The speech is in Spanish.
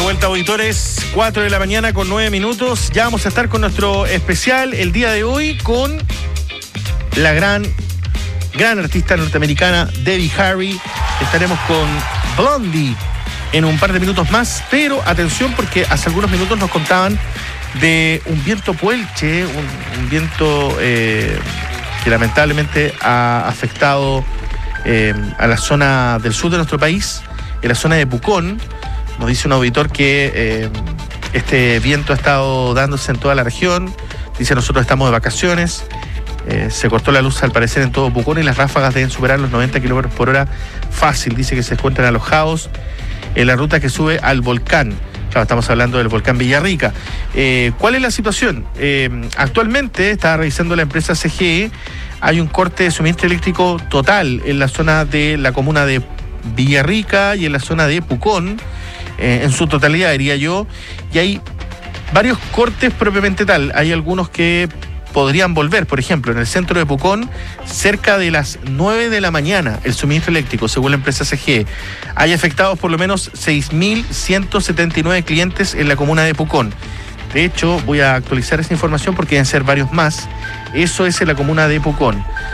vuelta, auditores, 4 de la mañana con 9 minutos. Ya vamos a estar con nuestro especial el día de hoy con la gran artista norteamericana Debbie Harry. Estaremos con Blondie en un par de minutos más, pero atención porque hace algunos minutos nos contaban de un viento puelche, un viento que lamentablemente ha afectado a la zona del sur de nuestro país, en la zona de Pucón. Nos dice un auditor que este viento ha estado dándose en toda la región. Dice, nosotros estamos de vacaciones. Se cortó la luz al parecer en todo Pucón y las ráfagas deben superar los 90 kilómetros por hora fácil. Dice que se encuentran alojados en la ruta que sube al volcán. Claro, estamos hablando del volcán Villarrica. ¿Cuál es la situación? Actualmente, está revisando la empresa CGE, hay un corte de suministro eléctrico total en la zona de la comuna de Villarrica y en la zona de Pucón, en su totalidad diría yo, y hay varios cortes propiamente tal. Hay algunos que podrían volver, por ejemplo, en el centro de Pucón, cerca de las 9 de la mañana, el suministro eléctrico, según la empresa CGE. Hay afectados por lo menos 6.179 clientes en la comuna de Pucón. De hecho, voy a actualizar esa información porque deben ser varios más. Eso es en la comuna de Pucón.